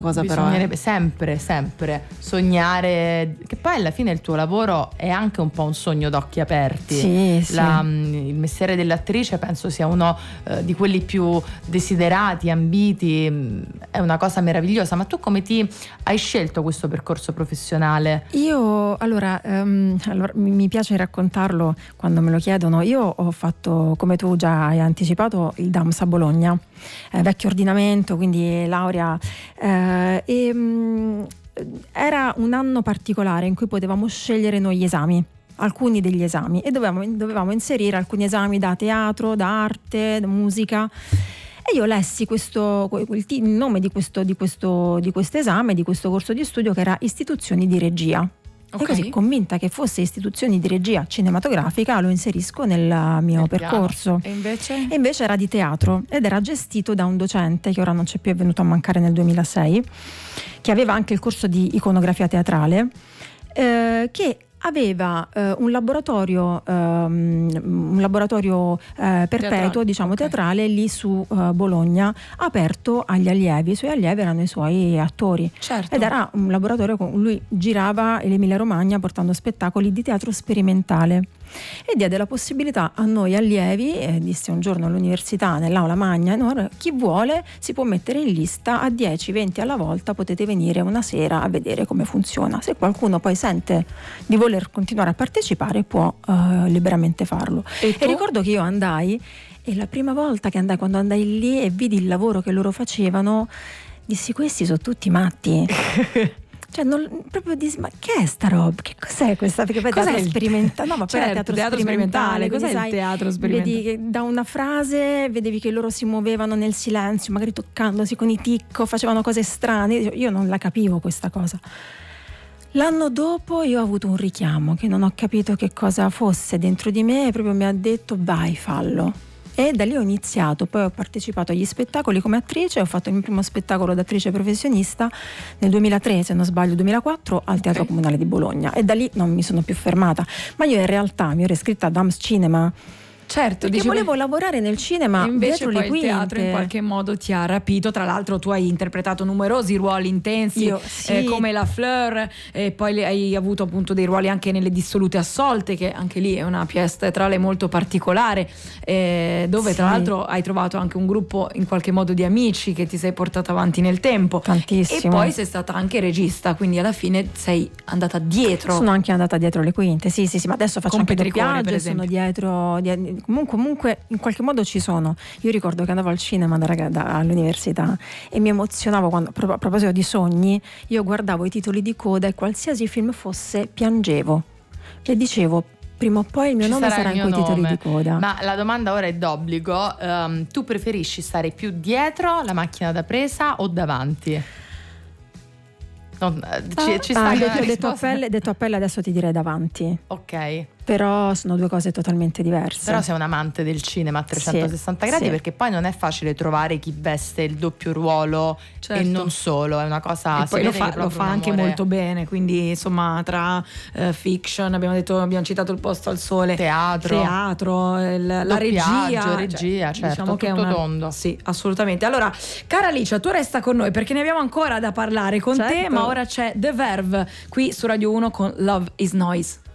cosa però bisognerebbe sempre sognare, che poi alla fine il tuo lavoro è anche un po' un sogno d'occhi aperti. Sì. Il mestiere dell'attrice penso sia uno di quelli più desiderati, ambiti, è una cosa meravigliosa. Ma tu come ti hai scelto questo percorso professionale? Io allora mi piace raccontarlo quando me lo chiedono. Io ho fatto, come tu già hai anticipato, il DAMS a Bologna, vecchio ordinamento, quindi laurea, era un anno particolare in cui potevamo scegliere noi gli esami, alcuni degli esami, e dovevamo inserire alcuni esami da teatro, da arte, da musica. E io lessi il nome di questo esame, di questo corso di studio, che era Istituzioni di regia. Okay. E così, convinta che fosse istituzioni di regia cinematografica, lo inserisco nel mio percorso. E invece? E invece era di teatro ed era gestito da un docente che ora non c'è più, è venuto a mancare nel 2006, che aveva anche il corso di iconografia teatrale, che aveva un laboratorio perpetuo, diciamo, okay, teatrale lì su Bologna, aperto agli allievi. I suoi allievi erano i suoi attori. Certo. Ed era un laboratorio con lui girava l'Emilia Romagna portando spettacoli di teatro sperimentale, e diede la possibilità a noi allievi, disse un giorno all'università nell'aula magna: chi vuole si può mettere in lista, a 10-20 alla volta potete venire una sera a vedere come funziona. Se qualcuno poi sente di voler continuare a partecipare può liberamente farlo. E ricordo che io andai, e la prima volta che andai, quando andai lì e vidi il lavoro che loro facevano, dissi: questi sono tutti matti. Cioè, proprio ma che è sta roba? Che cos'è questa? Perché poi teatro sperimentale. No, ma poi era teatro sperimentale. Cos'è il teatro sperimentale? Vedi che da una frase vedevi che loro si muovevano nel silenzio, magari toccandosi con i ticco, facevano cose strane. Io non la capivo questa cosa. L'anno dopo io ho avuto un richiamo che non ho capito che cosa fosse dentro di me, e proprio mi ha detto: vai, fallo. E da lì ho iniziato, poi ho partecipato agli spettacoli come attrice, ho fatto il mio primo spettacolo d'attrice professionista nel 2003, se non sbaglio 2004, al Teatro Comunale di Bologna, e da lì non mi sono più fermata. Ma io in realtà mi ero iscritta a DAMS Cinema, certo, perché volevo lavorare nel cinema, invece dietro poi le quinte. Il teatro in qualche modo ti ha rapito. Tra l'altro tu hai interpretato numerosi ruoli intensi, come la Fleur, e poi hai avuto appunto dei ruoli anche nelle Dissolute Assolte, che anche lì è una pièce teatrale molto particolare, dove tra l'altro hai trovato anche un gruppo in qualche modo di amici che ti sei portata avanti nel tempo. Tantissimo. E poi sei stata anche regista, quindi alla fine sei andata dietro. Sono anche andata dietro le quinte, sì, ma adesso faccio anche doppiaggio, sono dietro. Comunque in qualche modo ci sono. Io ricordo che andavo al cinema all'università e mi emozionavo quando, a proposito di sogni, io guardavo i titoli di coda e qualsiasi film fosse piangevo e dicevo: prima o poi il mio nome sarà in quei titoli di coda. Ma la domanda ora è d'obbligo: tu preferisci stare più dietro la macchina da presa o davanti? Detto a pelle, adesso ti direi davanti. Ok. Però sono due cose totalmente diverse. Però sei un amante del cinema a 360 gradi, perché poi non è facile trovare chi veste il doppio ruolo, e non solo, è una cosa. E poi lo fa anche molto bene, quindi insomma tra fiction, abbiamo citato Il posto al sole, teatro, la regia, certo, diciamo che tutto è tondo. Sì, assolutamente. Allora, cara Alicia, tu resta con noi perché ne abbiamo ancora da parlare con te, ma ora c'è The Verve qui su Radio 1 con Love is Noise.